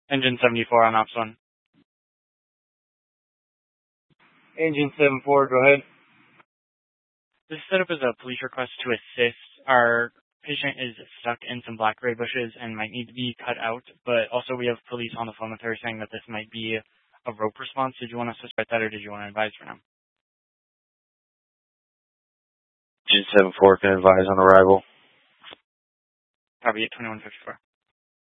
Engine 74 on Ops 1. Engine 74, go ahead. This is set up as a police request to assist. Our patient is stuck in some blackberry bushes and might need to be cut out, but also we have police on the phone with her saying that this might be a rope response. Did you want us to start that, or did you want to advise for now? Engine 74 can advise on arrival. Probably at 2154.